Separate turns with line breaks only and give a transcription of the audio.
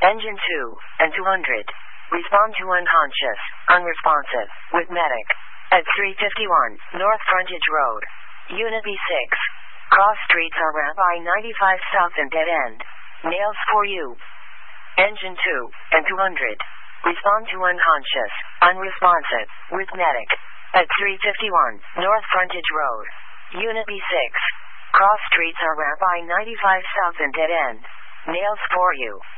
Engine 2 and 200. Respond to unconscious, unresponsive, with medic. At 351 North Frontage Road. Unit B6. Cross streets are ramp I-95 south and dead end. Nails for you. Engine 2 and 200. Respond to unconscious, unresponsive, with medic. At 351 North Frontage Road. Unit B6. Cross streets are ramp I-95 south and dead end. Nails for you.